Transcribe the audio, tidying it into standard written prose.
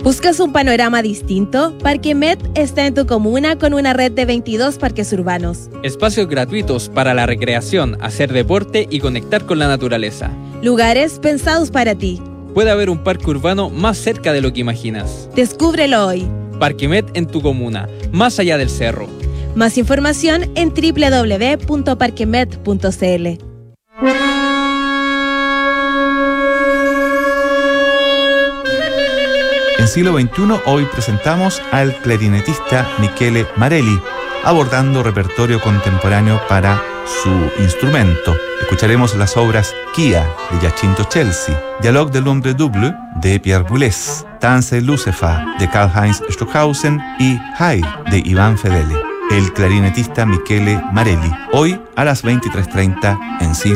¿Buscas un panorama distinto? Parque Met está en tu comuna con una red de 22 parques urbanos. Espacios gratuitos para la recreación, hacer deporte y conectar con la naturaleza. Lugares pensados para ti. Puede haber un parque urbano más cerca de lo que imaginas. Descúbrelo hoy. Parque Met en tu comuna, más allá del cerro. Más información en www.parquemet.cl. En Siglo XXI hoy presentamos al clarinetista Michele Marelli, abordando repertorio contemporáneo para su instrumento. Escucharemos las obras Kia de Giacinto Chelsea, Dialogue de l'Ombre Double de Pierre Boulez, Tanze Lucefa de Karl-Heinz Stockhausen y Hai de Iván Fedele. El clarinetista Michele Marelli, hoy a las 23:30 en Siglo